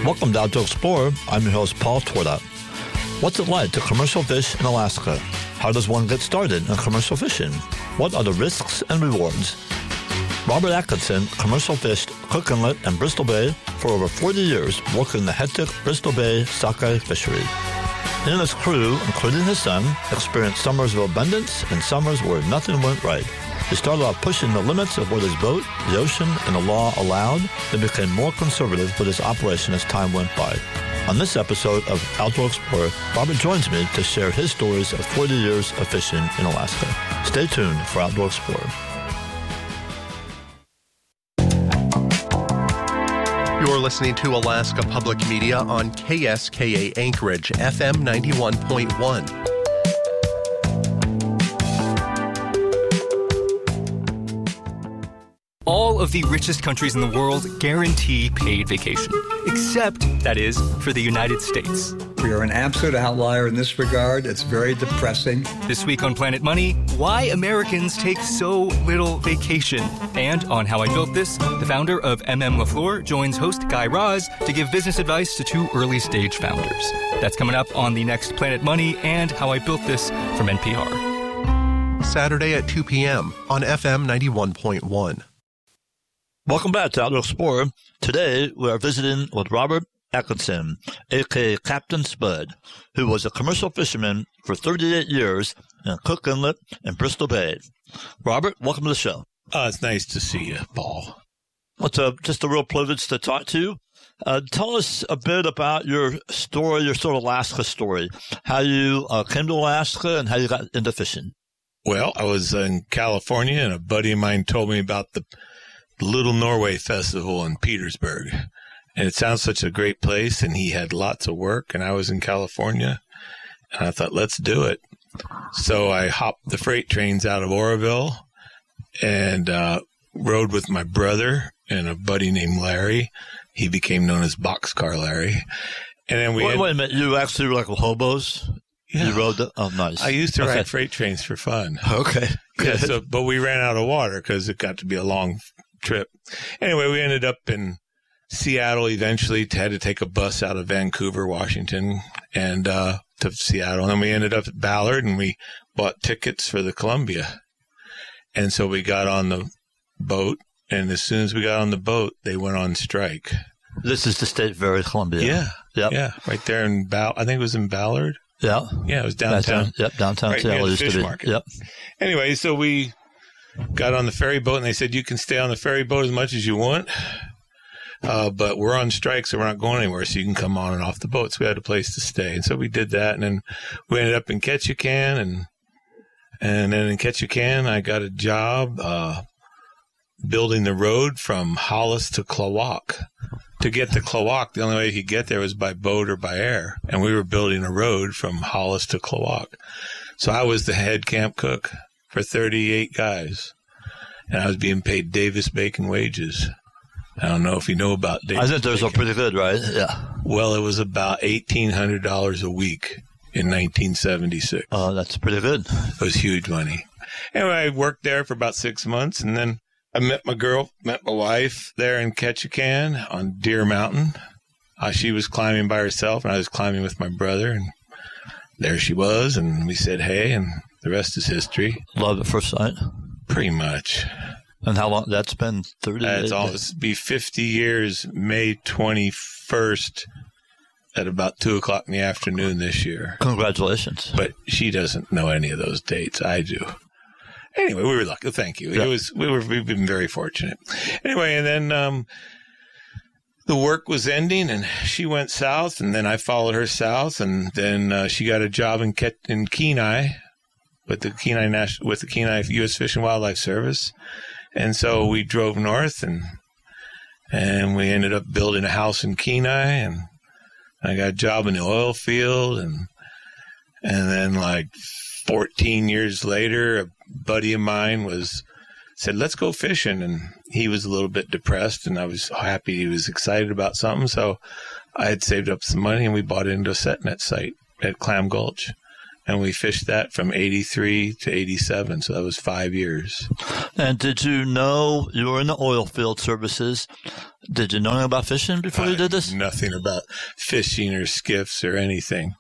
Welcome to Outdoor Explorer. I'm your host, Paul Torda. What's it like to commercial fish in Alaska? How does one get started in commercial fishing? What are the risks and rewards? Robert Atkinson commercial fished Cook Inlet and Bristol Bay for over 40 years, working the hectic Bristol Bay sockeye fishery. He and his crew, including his son, experienced summers of abundance and summers where nothing went right. He started off pushing the limits of what his boat, the ocean, and the law allowed, then became more conservative with his operation as time went by. On this episode of Outdoor Explorer, Robert joins me to share his stories of 40 years of fishing in Alaska. Stay tuned for Outdoor Explorer. You're listening to Alaska Public Media on KSKA Anchorage, FM 91.1. All of the richest countries in the world guarantee paid vacation, except, that is, for the United States. We are an absolute outlier in this regard. It's very depressing. This week on Planet Money, why Americans take so little vacation. And on How I Built This, the founder of LaFleur joins host Guy Raz to give business advice to two early-stage founders. That's coming up on the next Planet Money and How I Built This from NPR. Saturday at 2 p.m. on FM 91.1. Welcome back to Outdoor Explorer. Today, we are visiting with Robert Atkinson, a.k.a. Captain Spud, who was a commercial fisherman for 38 years in Cook Inlet and Bristol Bay. Robert, welcome to the show. It's nice to see you, Paul. It's just a real privilege to talk to you. Tell us a bit about your story, your sort of Alaska story, how you came to Alaska and how you got into fishing. Well, I was in California, and a buddy of mine told me about the Little Norway Festival in Petersburg. And it sounds such a great place, and he had lots of work, and I was in California, and I thought, let's do it. So I hopped the freight trains out of Oroville and rode with my brother and a buddy named Larry. He became known as Boxcar Larry. And then wait a minute, you actually were like hobos? Yeah. You rode oh, nice. I used to ride freight trains for fun. Okay. Yeah, but we ran out of water because it got to be a long trip. Anyway, we ended up in Seattle eventually. Had to take a bus out of Vancouver, Washington, and to Seattle. And then we ended up at Ballard, and we bought tickets for the Columbia. And so we got on the boat, and as soon as we got on the boat, they went on strike. This is the State Ferry, Columbia. Yeah. Yep. Yeah, right there in I think it was in Ballard. Yeah. Yeah, it was downtown. Downtown right Seattle near the used fish to be. Market. Yep. Anyway, so we got on the ferry boat, and they said, you can stay on the ferry boat as much as you want, but we're on strike, so we're not going anywhere, so you can come on and off the boat. So we had a place to stay. And so we did that, and then we ended up in Ketchikan, and then in Ketchikan, I got a job building the road from Hollis to Klawock. To get to Klawock, the only way you could get there was by boat or by air, and we were building a road from Hollis to Klawock. So I was the head camp cook for 38 guys, and I was being paid Davis-Bacon wages. I don't know if you know about Davis. I think those are pretty good, right? Yeah. Well, it was about $1,800 a week in 1976. Oh, that's pretty good. It was huge money. Anyway, I worked there for about 6 months, and then I met my wife there in Ketchikan on Deer Mountain. She was climbing by herself, and I was climbing with my brother, and there she was, and we said, hey, and the rest is history. Love at first sight? Pretty much. And how long? That's been 30 years? It's almost be 50 years, May 21st at about 2 o'clock in the afternoon this year. Congratulations. But she doesn't know any of those dates. I do. Anyway, we were lucky. Thank you. Yeah. We've been very fortunate. Anyway, and then the work was ending, and she went south, and then I followed her south, and then she got a job in Kenai with the Kenai U.S. Fish and Wildlife Service, and so we drove north, and we ended up building a house in Kenai, and I got a job in the oil field, and then like 14 years later, a buddy of mine said, let's go fishing. And he was a little bit depressed, and I was happy he was excited about something. So I had saved up some money, and we bought into a set net site at Clam Gulch. And we fished that from 83 to 87. So that was 5 years. And did you know you were in the oil field services? Did you know anything about fishing before you did this? Nothing about fishing or skiffs or anything.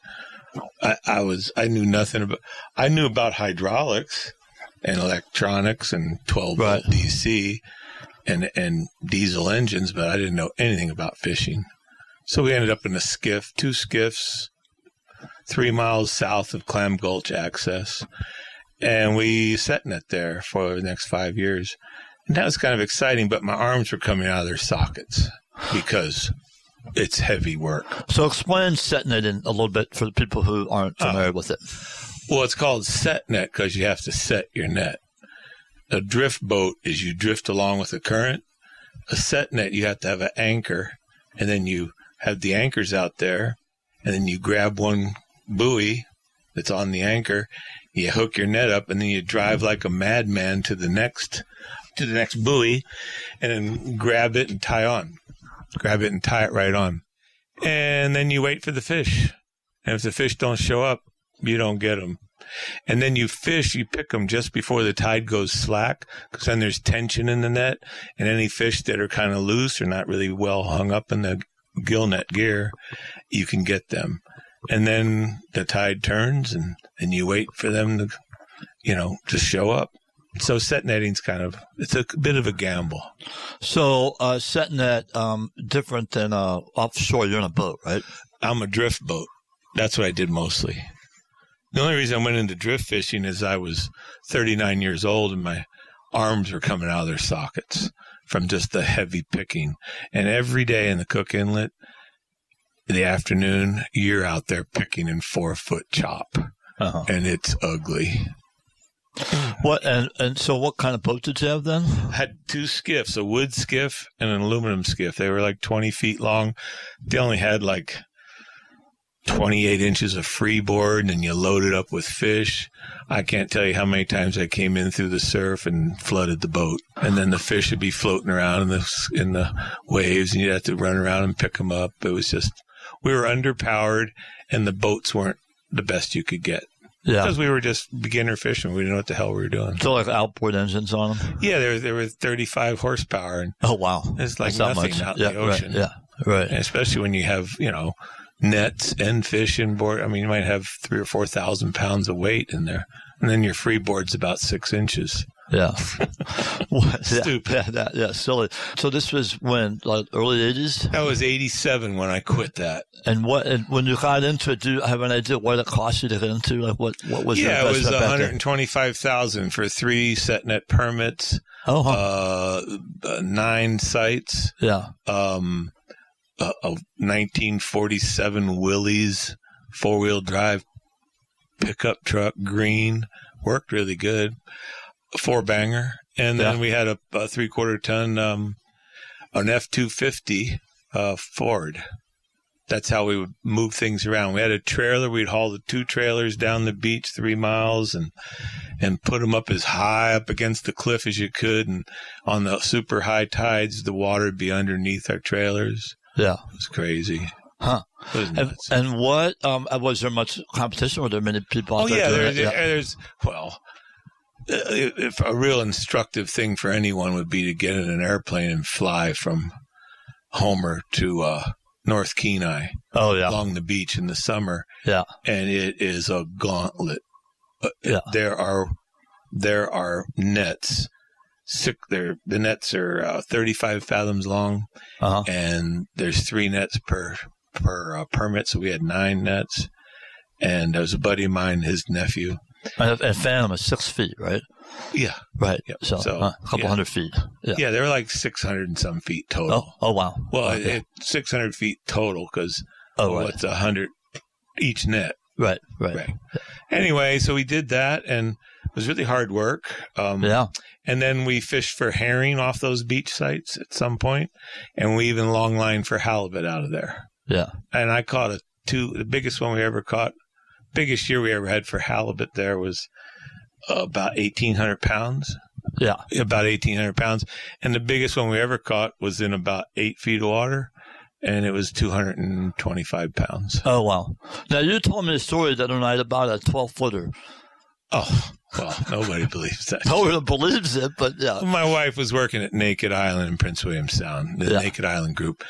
I knew nothing about. I knew about hydraulics and electronics and 12-volt DC and diesel engines, but I didn't know anything about fishing. So we ended up in a skiff, 2 skiffs, 3 miles south of Clam Gulch access, and we set net there for the next 5 years. And that was kind of exciting, but my arms were coming out of their sockets because it's heavy work. So explain set netting a little bit for the people who aren't familiar with it. Well, it's called set net because you have to set your net. A drift boat is you drift along with the current. A set net, you have to have an anchor, and then you have the anchors out there, and then you grab one buoy that's on the anchor, you hook your net up, and then you drive like a madman to the next buoy, and then grab it and tie it right on. And then you wait for the fish. And if the fish don't show up, you don't get them. And then you pick them just before the tide goes slack, because then there's tension in the net, and any fish that are kind of loose or not really well hung up in the gill net gear, you can get them. And then the tide turns, and you wait for them to show up. So set netting's it's a bit of a gamble. So set net, different than offshore. You're in a boat, right? I'm a drift boat. That's what I did mostly. The only reason I went into drift fishing is I was 39 years old and my arms were coming out of their sockets from just the heavy picking. And every day in the Cook Inlet, in the afternoon, you're out there picking in 4-foot chop. Uh-huh. And it's ugly. What and so what kind of boat did you have then? I had 2 skiffs, a wood skiff and an aluminum skiff. They were like 20 feet long. They only had like 28 inches of freeboard, and you load it up with fish. I can't tell you how many times I came in through the surf and flooded the boat. And then the fish would be floating around in the waves, and you'd have to run around and pick them up. It was just, we were underpowered, and the boats weren't the best you could get. Yeah. Because we were just beginner fishing. We didn't know what the hell we were doing. So like outboard engines on them? Yeah, there were 35 horsepower. And oh, wow. It's like nothing out in the ocean. Right, right. And especially when you have, nets and fish inboard. I mean, you might have 3,000 or 4,000 pounds of weight in there. And then your freeboard's about 6 inches. Yeah. Stupid. Yeah, silly. So this was when, like early 80s? That was 87 when I quit that. And when you got into it, do you have an idea what it cost you to get into? Like what was your investment? Yeah, it was $125,000 for 3 set net permits. 9 sites. Yeah. A 1947 Willys 4-wheel drive pickup truck, green, worked really good, a 4-banger, and then we had a 3/4 ton an F-250 Ford. That's how we would move things around. We had a trailer. We'd haul the 2 trailers down the beach 3 miles and put them up as high up against the cliff as you could, and on the super high tides, the water would be underneath our trailers. Yeah. It was crazy. Huh. It was nuts. And what, was there much competition? Were there many people out there doing it? There's, if a real instructive thing for anyone would be to get in an airplane and fly from Homer to North Kenai. Oh, yeah. Along the beach in the summer. Yeah. And it is a gauntlet. Yeah. There are nets. The nets are 35 fathoms long, and there's 3 nets per permit. So we had 9 nets, and there was a buddy of mine, his nephew. And fathom is 6 feet, right? Yeah. Right. Yeah. So a couple hundred feet. Yeah. Yeah, they were like 600 and some feet total. Oh wow. Well, 600 feet total because it's 100 each net. Right. Anyway, so we did that, and it was really hard work. And then we fished for herring off those beach sites at some point, and we even long lined for halibut out of there. Yeah. And I caught the biggest one we ever caught. Biggest year we ever had for halibut there was about 1,800 pounds. Yeah. About 1,800 pounds. And the biggest one we ever caught was in about 8 feet of water. and it was 225 pounds. Oh, wow. Now, you told me a story the other night about a 12-footer. Oh, well, nobody believes that. Nobody believes it, but yeah. My wife was working at Naked Island in Prince William Sound, the Naked Island group.